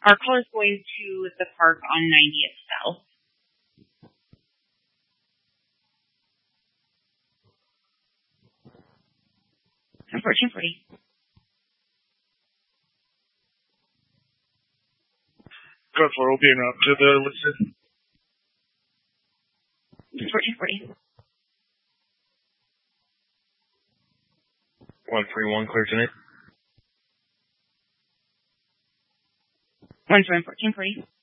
Our call is going to the park on 90th South. 1440. Code 4 will be en route to the listed. 1440. 131, clear tonight. 1440.